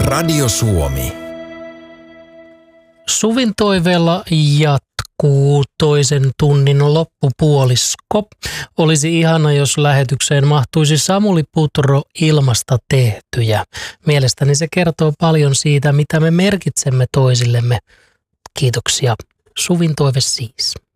Radio Suomi. Suvin toiveella jatkuu toisen tunnin loppupuolisko. Olisi ihana, jos lähetykseen mahtuisi Samuli Putro ilmasta tehtyjä. Mielestäni se kertoo paljon siitä, mitä me merkitsemme toisillemme. Kiitoksia. Suvin toive siis.